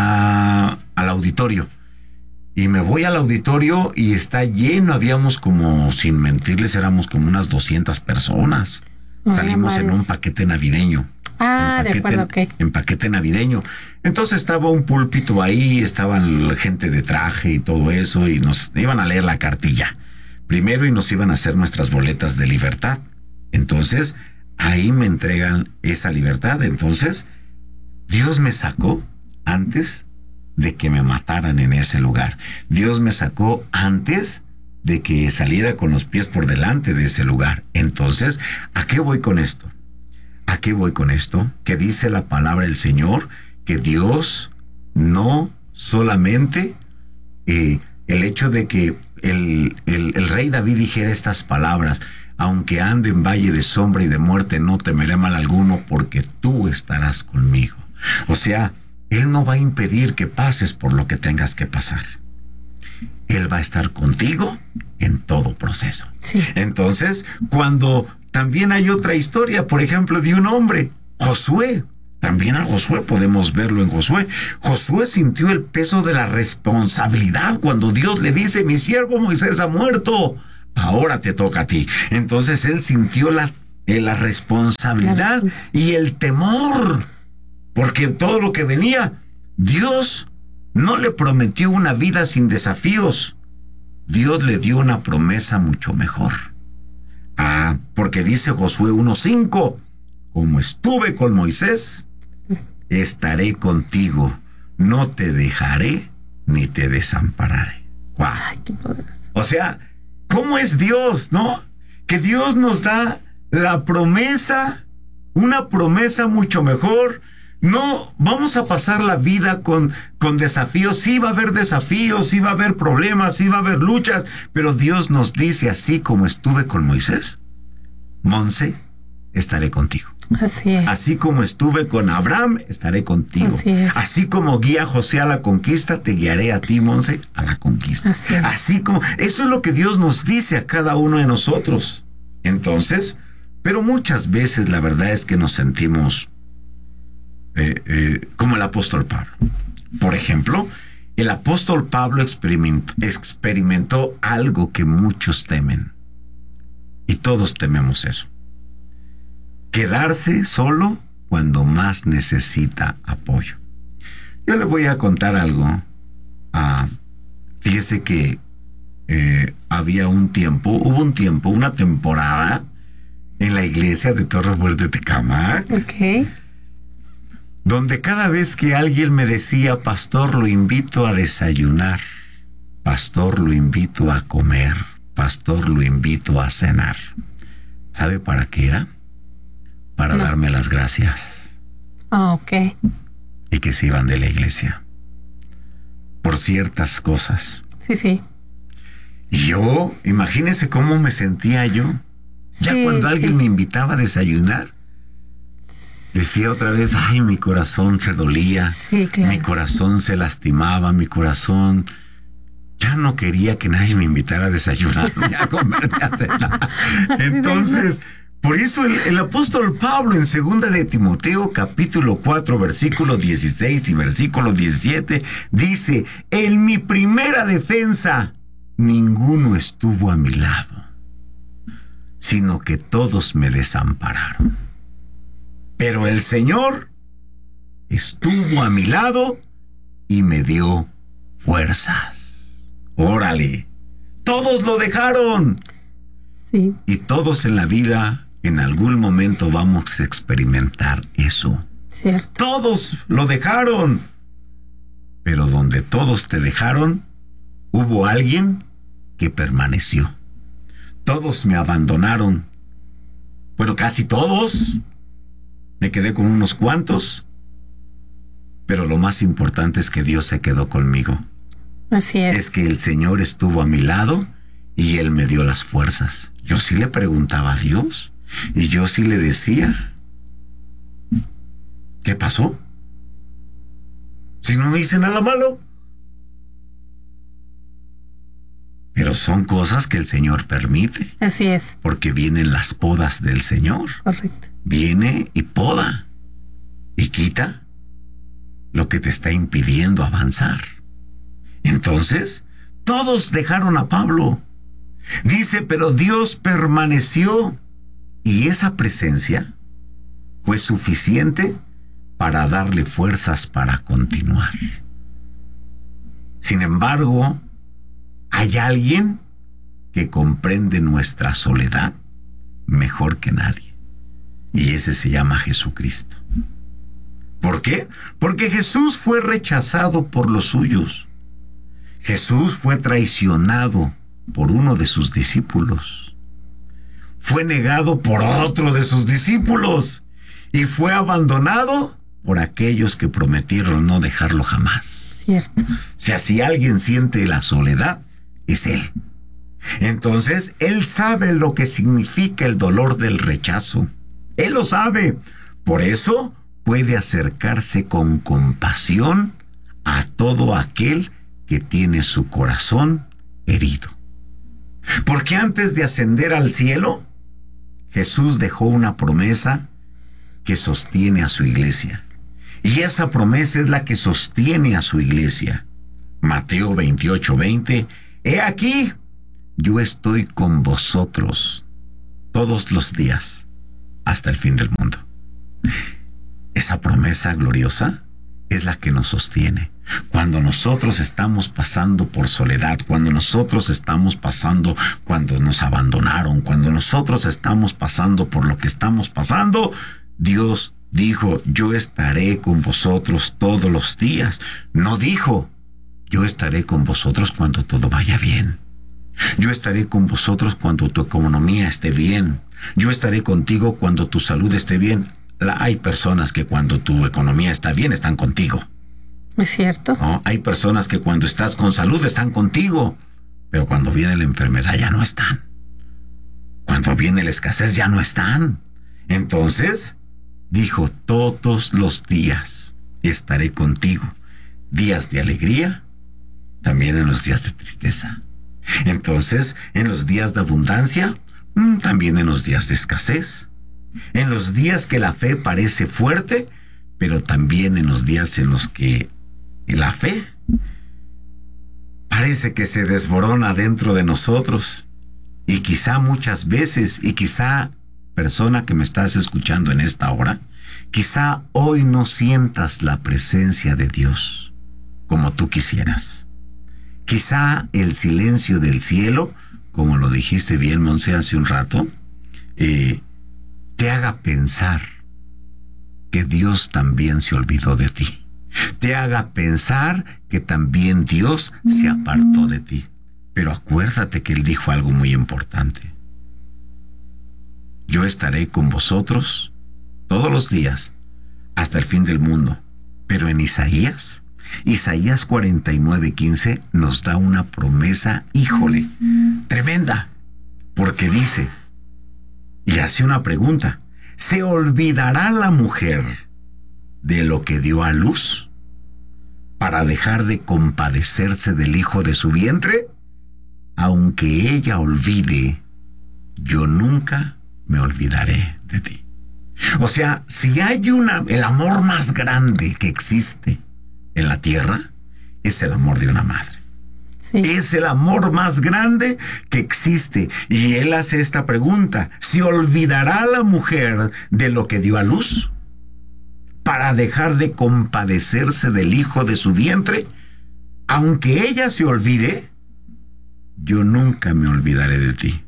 a, al auditorio. Y me voy al auditorio y está lleno, habíamos como, sin mentirles, éramos como unas doscientas personas. Ay, Salimos en un paquete navideño. Ah, paquete, de acuerdo, ok. En paquete navideño. Entonces estaba un púlpito ahí, estaban la gente de traje y todo eso, y nos iban a leer la cartilla primero y nos iban a hacer nuestras boletas de libertad. Entonces, ahí me entregan esa libertad. Entonces, Dios me sacó antes de que me mataran en ese lugar. Dios me sacó antes de que saliera con los pies por delante de ese lugar. Entonces, ¿a qué voy con esto? ¿A qué voy con esto? Que dice la palabra del Señor que Dios no solamente eh, el hecho de que el, el, el rey David dijera estas palabras, aunque ande en valle de sombra y de muerte, no temeré mal alguno, porque tú estarás conmigo. O sea, Él no va a impedir que pases por lo que tengas que pasar. Él va a estar contigo en todo proceso. Sí. Entonces, cuando también hay otra historia, por ejemplo, de un hombre, Josué. También a Josué podemos verlo en Josué. Josué sintió el peso de la responsabilidad cuando Dios le dice: mi siervo Moisés ha muerto, ahora te toca a ti. Entonces él sintió la, eh, la responsabilidad y el temor, porque todo lo que venía, Dios no le prometió una vida sin desafíos. Dios le dio una promesa mucho mejor. Ah, porque dice Josué uno cinco, como estuve con Moisés, estaré contigo, no te dejaré ni te desampararé. ¡Wow! Ay, qué poderoso. O sea, ¿cómo es Dios, no? Que Dios nos da la promesa, una promesa mucho mejor. No vamos a pasar la vida con, con desafíos. Sí va a haber desafíos, sí va a haber problemas, sí va a haber luchas, pero Dios nos dice: así como estuve con Moisés, Monse, estaré contigo. Así es. Así como estuve con Abraham, estaré contigo. Así es. Así como guía a José a la conquista, te guiaré a ti, Monse, a la conquista. Así es. Así como, eso es lo que Dios nos dice a cada uno de nosotros. Entonces, pero muchas veces la verdad es que nos sentimos eh, eh, como el apóstol Pablo. Por ejemplo, el apóstol Pablo experimentó, experimentó algo que muchos temen. Y todos tememos eso. Quedarse solo cuando más necesita apoyo. Yo le voy a contar algo. Ah, fíjese que eh, había un tiempo, hubo un tiempo, una temporada en la iglesia de Torre Fuerte, Tecámac, Ok. donde cada vez que alguien me decía: pastor, lo invito a desayunar, pastor, lo invito a comer, pastor, lo invito a cenar, ¿sabe para qué era? Para no. darme las gracias. Oh, ok. Y que se iban de la iglesia por ciertas cosas. Sí, sí. Y yo, imagínense cómo me sentía yo. Ya sí, cuando alguien sí. me invitaba a desayunar, decía otra vez: ay, mi corazón se dolía, sí, claro. mi corazón se lastimaba, mi corazón ya no quería que nadie me invitara a desayunar, ni a comer, ni a cenar. Entonces, por eso el, el apóstol Pablo en segunda de Timoteo capítulo cuatro versículo dieciséis y versículo diecisiete dice: en mi primera defensa ninguno estuvo a mi lado, sino que todos me desampararon. Pero el Señor estuvo a mi lado y me dio fuerzas. Órale, todos lo dejaron. Sí. Y todos en la vida, en algún momento vamos a experimentar eso. Cierto. Todos lo dejaron. Pero donde todos te dejaron, hubo alguien que permaneció. Todos me abandonaron. Bueno, casi todos. Me quedé con unos cuantos. Pero lo más importante es que Dios se quedó conmigo. Así es. Es que el Señor estuvo a mi lado y Él me dio las fuerzas. Yo sí le preguntaba a Dios y yo sí le decía: ¿qué pasó? Si no hice nada malo. Pero son cosas que el Señor permite. Así es. Porque vienen las podas del Señor. Correcto. Viene y poda y quita lo que te está impidiendo avanzar. Entonces, todos dejaron a Pablo. Dice: pero Dios permaneció, y esa presencia fue suficiente para darle fuerzas para continuar. Sin embargo, hay alguien que comprende nuestra soledad mejor que nadie, y ese se llama Jesucristo. ¿Por qué? Porque Jesús fue rechazado por los suyos. Jesús fue traicionado por uno de sus discípulos. Fue negado por otro de sus discípulos. Y fue abandonado por aquellos que prometieron no dejarlo jamás. Cierto. O sea, si alguien siente la soledad, es Él. Entonces, Él sabe lo que significa el dolor del rechazo. Él lo sabe. Por eso puede acercarse con compasión a todo aquel que tiene su corazón herido. Porque antes de ascender al cielo, Jesús dejó una promesa que sostiene a su iglesia. Y esa promesa es la que sostiene a su iglesia. Mateo veintiocho veinte. He aquí, yo estoy con vosotros todos los días hasta el fin del mundo. Esa promesa gloriosa es la que nos sostiene. Cuando nosotros estamos pasando por soledad, cuando nosotros estamos pasando, cuando nos abandonaron, cuando nosotros estamos pasando por lo que estamos pasando, Dios dijo, yo estaré con vosotros todos los días. No dijo, yo estaré con vosotros cuando todo vaya bien. Yo estaré con vosotros cuando tu economía esté bien. Yo estaré contigo cuando tu salud esté bien. La, hay personas que cuando tu economía está bien están contigo. Es cierto. ¿No? Hay personas que cuando estás con salud están contigo, pero cuando viene la enfermedad ya no están. Cuando viene la escasez ya no están. Entonces, dijo, todos los días estaré contigo. Días de alegría, también en los días de tristeza. Entonces, en los días de abundancia, también en los días de escasez. En los días que la fe parece fuerte, pero también en los días en los que la fe parece que se desborona dentro de nosotros. Y quizá muchas veces, y quizá, persona que me estás escuchando en esta hora, quizá hoy no sientas la presencia de Dios como tú quisieras. Quizá el silencio del cielo, como lo dijiste bien, Monse, hace un rato, eh, te haga pensar que Dios también se olvidó de ti. Te haga pensar que también Dios se apartó de ti. Pero acuérdate que Él dijo algo muy importante. Yo estaré con vosotros todos los días hasta el fin del mundo. Pero en Isaías, Isaías cuarenta y nueve quince nos da una promesa, híjole, tremenda. Porque dice, y hace una pregunta, ¿se olvidará la mujer de lo que dio a luz para dejar de compadecerse del hijo de su vientre? Aunque ella olvide, yo nunca me olvidaré de ti. O sea, si hay una, el amor más grande que existe en la tierra, es el amor de una madre. Sí. Es el amor más grande que existe. Y él hace esta pregunta, ¿se olvidará la mujer de lo que dio a luz para dejar de compadecerse del hijo de su vientre? Aunque ella se olvide, yo nunca me olvidaré de ti.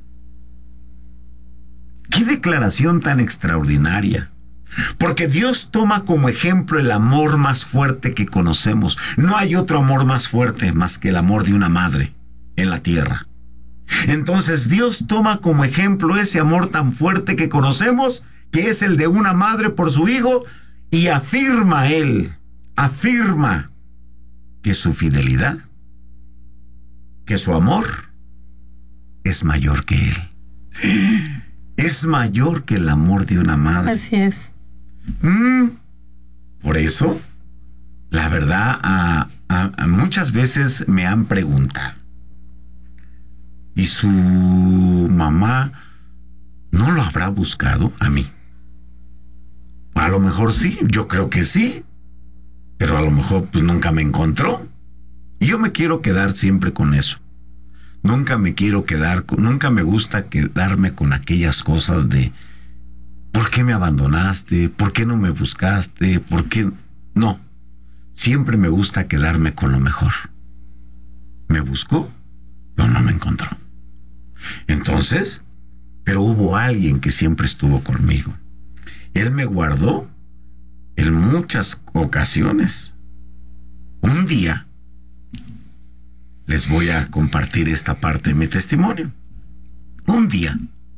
¡Qué declaración tan extraordinaria! Porque Dios toma como ejemplo el amor más fuerte que conocemos. No hay otro amor más fuerte más que el amor de una madre en la tierra. Entonces Dios toma como ejemplo ese amor tan fuerte que conocemos, que es el de una madre por su hijo, y afirma Él, afirma que su fidelidad, que su amor es mayor que Él. Es mayor que el amor de una madre. Así es. Mm, por eso, la verdad, a, a, a muchas veces me han preguntado, ¿y su mamá no lo habrá buscado a mí? A lo mejor sí, yo creo que sí, pero a lo mejor pues nunca me encontró. Y yo me quiero quedar siempre con eso. Nunca me quiero quedar, con, nunca me gusta quedarme con aquellas cosas de ¿por qué me abandonaste? ¿Por qué no me buscaste? ¿Por qué? No, siempre me gusta quedarme con lo mejor. Me buscó, pero no me encontró. Entonces, pero hubo alguien que siempre estuvo conmigo. Él me guardó en muchas ocasiones. Un día les voy a compartir esta parte de mi testimonio. Un día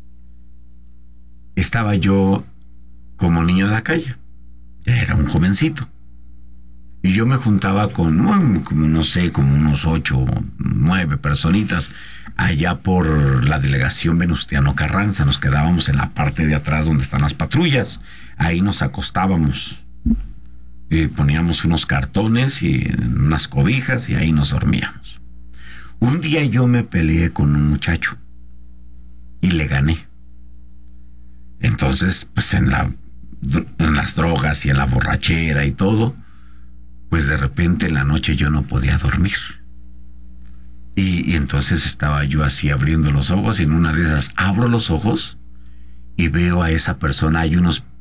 estaba yo como niño de la calle. Era un jovencito. Y yo me juntaba con, como no sé, como unos ocho o nueve personitas allá por la delegación Venustiano Carranza. Nos quedábamos en la parte de atrás donde están las patrullas. Ahí nos acostábamos. Y poníamos unos cartones y unas cobijas y ahí nos dormíamos. Un día yo me peleé con un muchacho y le gané. Entonces, pues en la en las drogas y en la borrachera y todo, pues de repente en la noche yo no podía dormir. Y, y entonces estaba yo así abriendo los ojos, y en una de esas abro los ojos y veo a esa persona. Hay unos